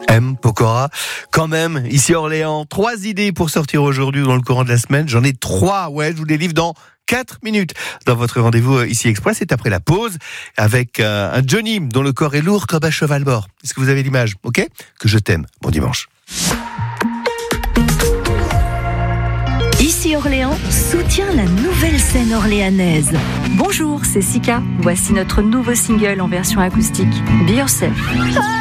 M. Pokora. Quand même, ici à Orléans, 3 idées pour sortir aujourd'hui dans le courant de la semaine. J'en ai 3, je vous les livre dans 4 minutes. Dans votre rendez-vous ici Express, c'est après la pause, avec un Johnny dont le corps est lourd comme un cheval mort. Est-ce que vous avez l'image? Ok? Que je t'aime. Bon dimanche. Ici Orléans soutient la nouvelle scène orléanaise. Bonjour, c'est Sika. Voici notre nouveau single en version acoustique, Be Yourself.